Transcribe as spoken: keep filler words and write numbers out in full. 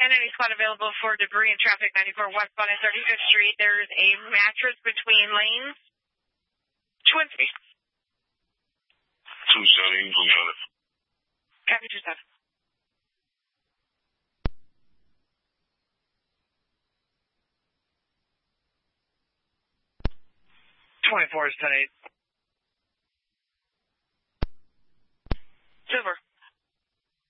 And any squad available for debris and traffic ninety-four westbound and thirty-fifth Street. There's a mattress between lanes. Twin City. two seven, we got it. Copy two seven. twenty-four is ten eight. Silver.